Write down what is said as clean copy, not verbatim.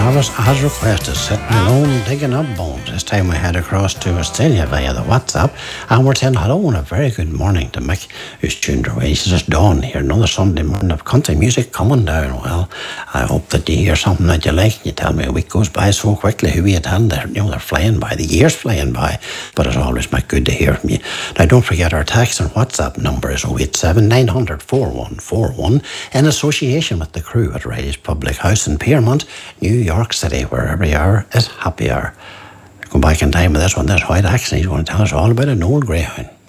Travis, as requested, sitting alone digging up bones. This time we head across to Australia via the WhatsApp, and we're saying hello and a very good morning to Mick, who's tuned her way. He says it's dawn here, another Sunday morning of country music coming down. Well, I hope that you hear something that you like. You tell me a week goes by so quickly. Who you tell? They're flying by, the year's flying by. But it's always Mick, good to hear from you. Now don't forget our text and WhatsApp number is 087 900 4141 in association with the crew at Riley's Public House in Piermont, New York City, where every hour is happy hour. Go back in time with this one, this white accent. He's going to tell us all about an old greyhound.